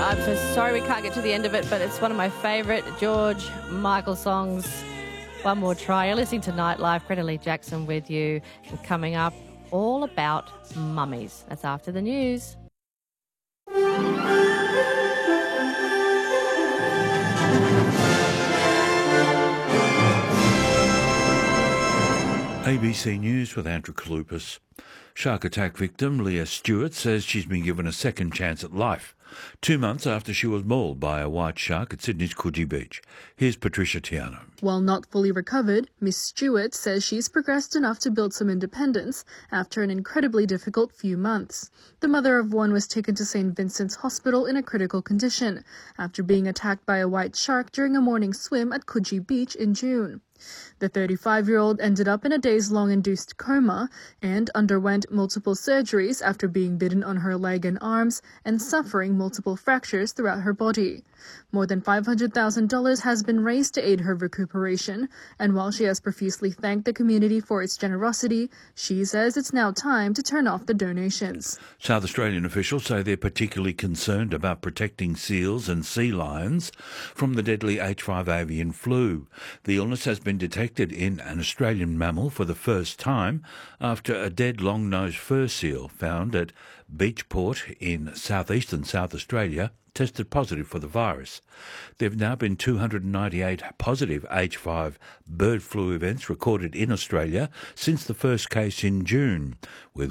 I'm so sorry we can't get to the end of it, but it's one of my favourite George Michael songs. One more try. You're listening to Nightlife. Greta Lee Jackson with you. And coming up, all about mummies. That's after the news. ABC News with Andrew Kalupas. Shark attack victim Leah Stewart says she's been given a second chance at life 2 months after she was mauled by a white shark at Sydney's Coogee Beach. Here's Patricia Tiano. While not fully recovered, Miss Stewart says she's progressed enough to build some independence after an incredibly difficult few months. The mother of one was taken to St. Vincent's Hospital in a critical condition after being attacked by a white shark during a morning swim at Coogee Beach in June. The 35-year-old ended up in a days-long induced coma and underwent multiple surgeries after being bitten on her leg and arms and suffering multiple fractures throughout her body. More than $500,000 has been raised to aid her recuperation, and while she has profusely thanked the community for its generosity, she says it's now time to turn off the donations. South Australian officials say they're particularly concerned about protecting seals and sea lions from the deadly H5 avian flu. The illness has been detected in an Australian mammal for the first time after a dead long-nosed fur seal found at Beachport in southeastern South Australia tested positive for the virus. There have now been 298 positive H5 bird flu events recorded in Australia since the first case in June, with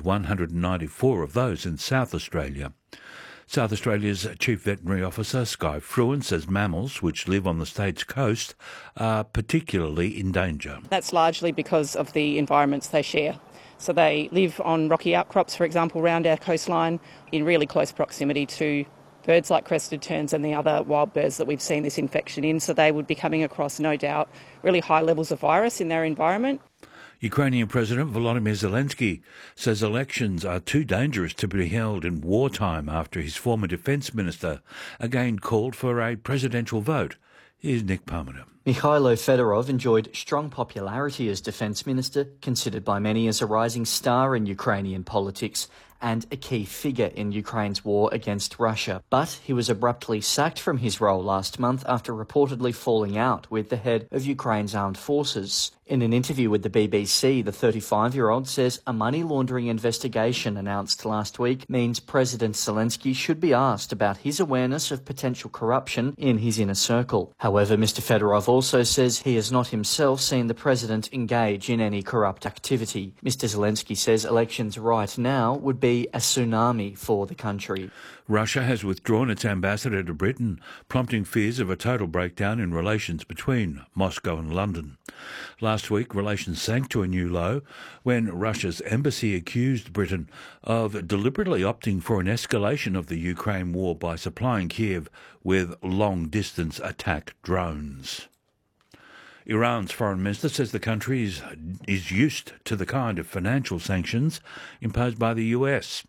194 of those in South Australia. South Australia's Chief Veterinary Officer, Sky Fruin, says mammals which live on the state's coast are particularly in danger. That's largely because of the environments they share. So they live on rocky outcrops, for example, around our coastline, in really close proximity to birds like crested terns and the other wild birds that we've seen this infection in. So they would be coming across, no doubt, really high levels of virus in their environment. Ukrainian President Volodymyr Zelensky says elections are too dangerous to be held in wartime after his former defence minister again called for a presidential vote. Here's Nick Palmer. Mikhailo Fedorov enjoyed strong popularity as defence minister, considered by many as a rising star in Ukrainian politics and a key figure in Ukraine's war against Russia. But he was abruptly sacked from his role last month after reportedly falling out with the head of Ukraine's armed forces. In an interview with the BBC, the 35-year-old says a money laundering investigation announced last week means President Zelensky should be asked about his awareness of potential corruption in his inner circle. However, Mr. Fedorov also says he has not himself seen the president engage in any corrupt activity. Mr. Zelensky says elections right now would be a tsunami for the country. Russia has withdrawn its ambassador to Britain, prompting fears of a total breakdown in relations between Moscow and London. Last week, relations sank to a new low when Russia's embassy accused Britain of deliberately opting for an escalation of the Ukraine war by supplying Kiev with long-distance attack drones. Iran's foreign minister says the country is used to the kind of financial sanctions imposed by the US.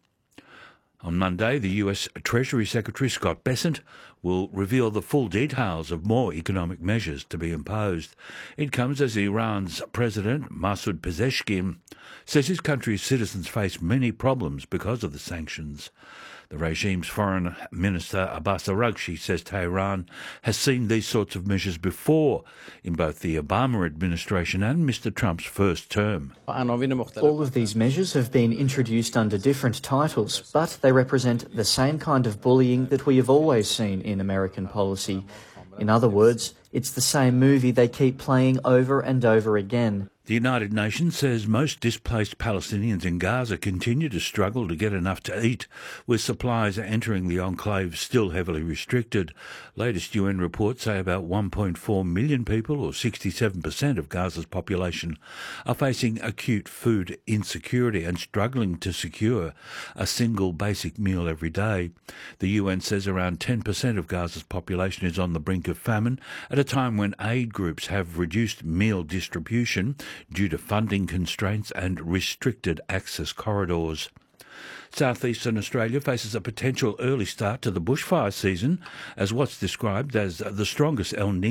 On Monday, the US Treasury Secretary Scott Bessent will reveal the full details of more economic measures to be imposed. It comes as Iran's President Masoud Pezeshkian says his country's citizens face many problems because of the sanctions. The regime's foreign minister Abbas Araghchi says Tehran has seen these sorts of measures before in both the Obama administration and Mr. Trump's first term. All of these measures have been introduced under different titles, but they represent the same kind of bullying that we have always seen in American policy. In other words, it's the same movie they keep playing over and over again. The United Nations says most displaced Palestinians in Gaza continue to struggle to get enough to eat, with supplies entering the enclave still heavily restricted. Latest UN reports say about 1.4 million people, or 67% of Gaza's population, are facing acute food insecurity and struggling to secure a single basic meal every day. The UN says around 10% of Gaza's population is on the brink of famine at a time when aid groups have reduced meal distribution due to funding constraints and restricted access corridors. Southeastern Australia faces a potential early start to the bushfire season as what's described as the strongest El Niño